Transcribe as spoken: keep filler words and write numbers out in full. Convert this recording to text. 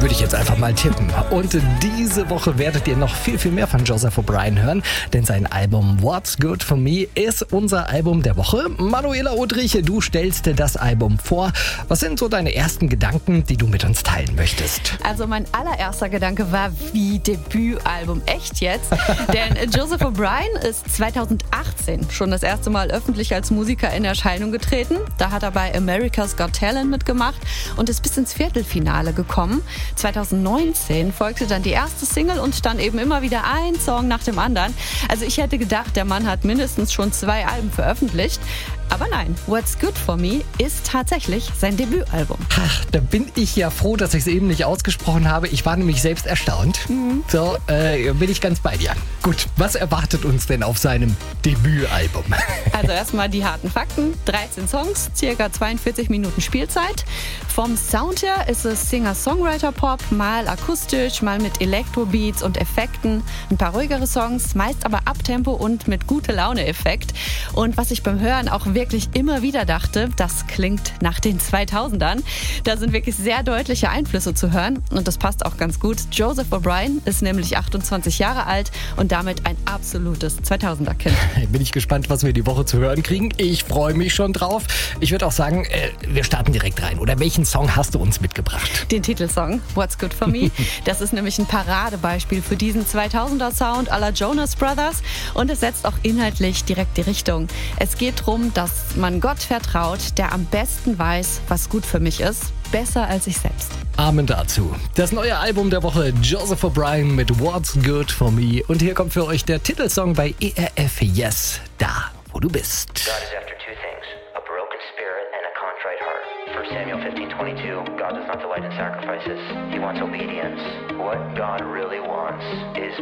Würde ich jetzt einfach mal tippen. Und diese Woche werdet ihr noch viel, viel mehr von Joseph O'Brien hören, denn sein Album What's Good For Me ist unser Album der Woche. Manuela Odrich, du stellst dir das Album vor. Was sind so deine ersten Gedanken, die du mit uns teilen möchtest? Also mein allererster Gedanke war, wie Debütalbum, echt jetzt? Denn Joseph O'Brien ist zweitausendachtzehn schon das erste Mal öffentlich als Musiker in Erscheinung getreten. Da hat er bei America's Got Talent mitgemacht und ist bis ins Viertelfinale gekommen. zweitausendneunzehn folgte dann die erste Single und dann eben immer wieder ein Song nach dem anderen. Also ich hätte gedacht, der Mann hat mindestens schon zwei Alben veröffentlicht. Aber nein, What's Good For Me ist tatsächlich sein Debütalbum. Ach, da bin ich ja froh, dass ich es eben nicht ausgesprochen habe. Ich war nämlich selbst erstaunt. Mhm. So, äh, bin ich ganz bei dir. Gut, was erwartet uns denn auf seinem Debütalbum? Also erstmal die harten Fakten. dreizehn Songs, circa zweiundvierzig Minuten Spielzeit. Vom Sound her ist es Singer-Songwriter-Pop, mal akustisch, mal mit Elektrobeats und Effekten. Ein paar ruhigere Songs, meist aber Abtempo und mit Gute-Laune-Effekt. Und was ich beim Hören auch wirklich immer wieder dachte, das klingt nach den zweitausendern. Da sind wirklich sehr deutliche Einflüsse zu hören und das passt auch ganz gut. Joseph O'Brien ist nämlich achtundzwanzig Jahre alt und damit ein absolutes zweitausender-Kind. Bin ich gespannt, was wir die Woche zu hören kriegen. Ich freue mich schon drauf. Ich würde auch sagen, äh, wir starten direkt rein. Oder welchen Song hast du uns mitgebracht? Den Titelsong What's Good For Me. Das ist nämlich ein Paradebeispiel für diesen zweitausender-Sound à la Jonas Brothers und es setzt auch inhaltlich direkt die Richtung. Es geht darum, dass man Gott vertraut, der am besten weiß, was gut für mich ist. Besser als ich selbst. Amen dazu. Das neue Album der Woche, Joseph O'Brien mit What's Good For Me. Und hier kommt für euch der Titelsong bei E R F Yes, da wo du bist. God is after two things, a broken spirit and a contrite heart. First Samuel fifteen twenty-two, God does not delight in sacrifices. He wants obedience. What God really wants is